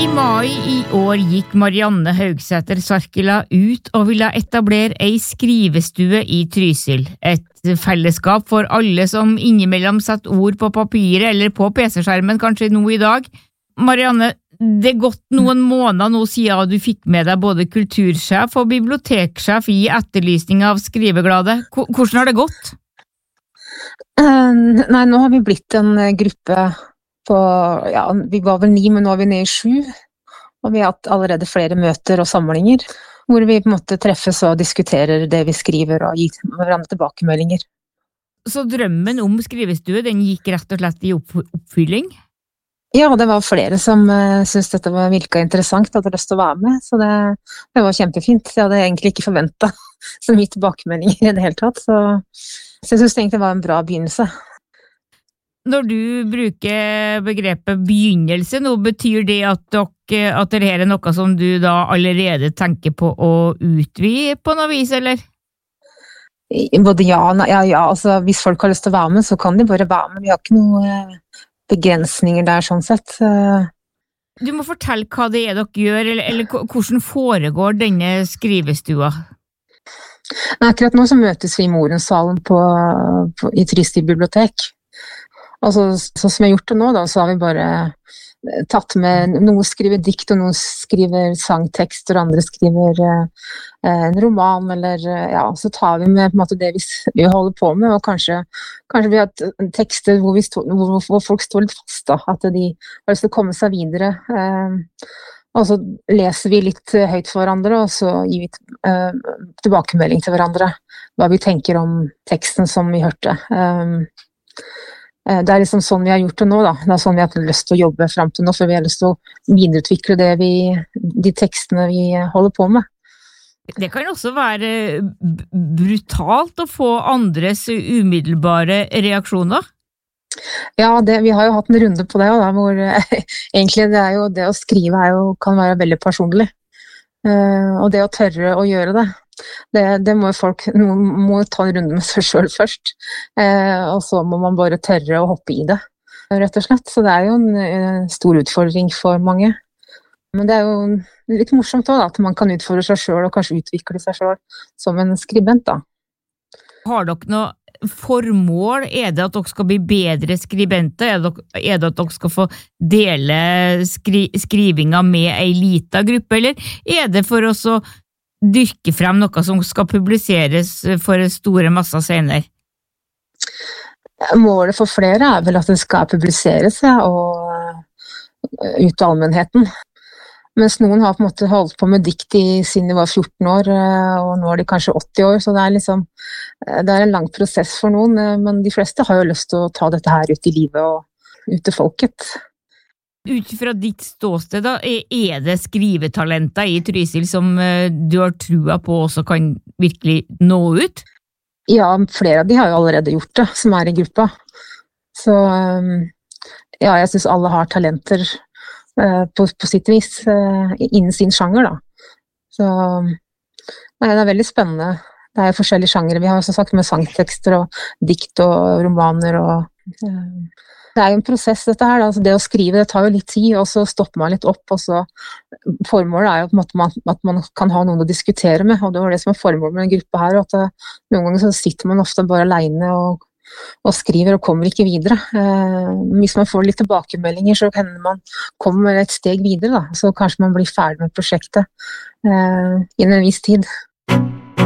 I mai i år gikk Marianne Haugsæter Sarkila ut og ville etablere ei skrivestue i Trysil, et fellesskap for alle som innimellom setter ord på papiret eller på PC-skjermen kanskje nå i dag. Marianne, det gått noen måneder nå siden du fikk med deg både kultursjef og biblioteksjef i etterlysning av skriveglade. Hvordan har det gått? Nei, nå har vi blitt en gruppe på, ja, vi var vel 9, men nå er vi nede i 7, og vi har hatt allerede flere møter og samlinger, hvor vi på en måte treffes og diskuterer det vi skriver og gir hverandre tilbakemeldinger. Så drømmen om skrivestue, den gikk rett og slett i oppfylling? Ja, det var flere som syntes dette virket interessant, hadde lyst til å være med, så det var kjempefint. Jeg hadde egentlig ikke forventet så mye tilbakemeldinger i det hele tatt, så jeg synes egentlig det var en bra begynnelse. Når du bruker begrepet begynnelse, nå betyr det at dere er noe som du da allerede tenker på å utvide på noe vis, eller? Både ja, altså hvis folk har lyst til å være med, så kan de bare være med. Vi har ikke noen begrensninger der sånn sett. Du må fortelle hva det er dere gjør, eller hvordan foregår denne skrivestua? Nei, akkurat nå så møtes vi i Morensalen i Trysil bibliotek. Altså, sånn som vi har gjort det nå da, så har vi bare tatt med, noen skriver dikt og noen skriver sangtekster, og andre skriver en roman, eller ja, så tar vi med på en måte det vi holder på med, og kanskje vi har tekster hvor folk står litt fast da, at de har lyst til å komme seg videre, og så leser vi litt høyt for hverandre, og så gir vi tilbakemelding til hverandre, hva vi tenker om teksten som vi hørte. Det er liksom sånn vi har gjort det nå da. Det er sånn vi har lyst til å jobbe frem til nå, for vi har lyst til å videreutvikle de tekstene vi holder på med. Det kan også være brutalt å få andres umiddelbare reaksjoner. Ja, vi har jo hatt en runde på det, da, hvor egentlig det å skrive kan være veldig personlig. Og det å tørre å gjøre det må folk må ta en runde med seg selv først, og så må man bare tørre å hoppe i det, rett og slett. Så det er jo en stor utfordring for mange. Men det er jo litt morsomt også, da, at man kan utfordre seg selv og kanskje utvikle seg selv som en skribent. Da. Har dere noe formål? Er det at dere skal bli bedre skribenter? Er det at dere skal få dele skrivinga med en liten gruppe, eller er det for oss å dyrke frem noe som skal publiseres for store masser senere? Målet for flere er vel at det skal publiseres, ja, og ut til allmennheten. Mens noen har på en måte holdt på med dikt siden de var 14 år, og nå er de kanskje 80 år, så det er en lang prosess for noen, men de fleste har jo lyst til å ta dette her ut i livet og ut til folket. Ut fra ditt ståsted da, er det skrivetalenter i Trysil som du har trua på også kan virkelig nå ut? Ja, flere av de har jo allerede gjort det, som er i gruppa. Så ja, jeg synes alle har talenter på sitt vis innen sin sjanger da. Så nei, det er veldig spennende. Det er forskjellige sjangere. Vi har også sagt med sangtekster og dikt og romaner og det er jo en prosess dette her, altså det å skrive det tar jo litt tid, og så stopper man litt opp, og så formålet er jo på en måte at man kan ha noen å diskutere med, og det var det som er formålet med en gruppe her, og at noen ganger så sitter man ofte bare alene og skriver og kommer ikke videre. Hvis man får litt tilbakemeldinger, så hender man kommer et steg videre, da. Så kanskje man blir ferdig med prosjektet innen en viss tid.